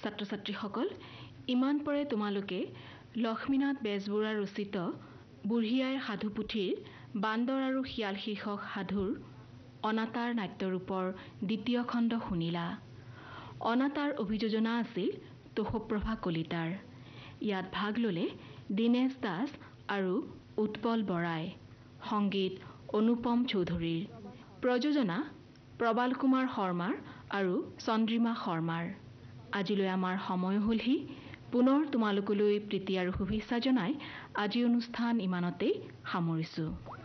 ছাত্ৰ ছাত্ৰীসকল, ইমান পৰে তোমালোকে লক্ষ্মীনাথ বেজবৰুৱা ৰচিত বুঢ়ী আইৰ সাধু পুথিৰ বান্দৰ আৰু শিয়াল শীৰ্ষক সাধুৰ অনাতাঁৰ নাট্যৰূপৰ দ্বিতীয় খণ্ড শুনিলা। অনাতাঁৰ অভিযোজনা আছিল তোষপ্ৰভা কলিতাৰ। ইয়াত ভাগ ল'লে দীনেশ দাস আৰু উৎপল বৰাই। সংগীত অনুপম চৌধুৰীৰ। প্ৰযোজনা প্ৰবাল কুমাৰ শৰ্মাৰ আৰু চন্দ্ৰিমা শৰ্মাৰ। আজিলৈ আমাৰ সময় হ'লহি। পুনৰ তোমালোকলৈ প্ৰীতি আৰু শুভেচ্ছা জনাই আজিৰ অনুষ্ঠান ইমানতেই সামৰিছোঁ।